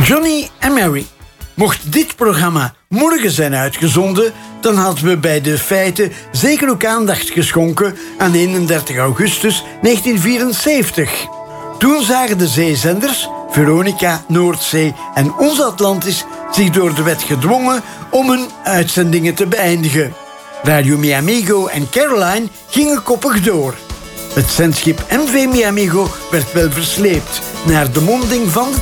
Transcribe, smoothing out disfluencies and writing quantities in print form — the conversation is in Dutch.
Johnny en Mary. Mocht dit programma morgen zijn uitgezonden, dan hadden we bij de feiten zeker ook aandacht geschonken aan 31 augustus 1974. Toen zagen de zeezenders, Veronica, Noordzee en Ons Atlantis, zich door de wet gedwongen om hun uitzendingen te beëindigen. Radio Miamigo en Caroline gingen koppig door. Het zendschip MV Miamigo werd wel versleept naar de monding van de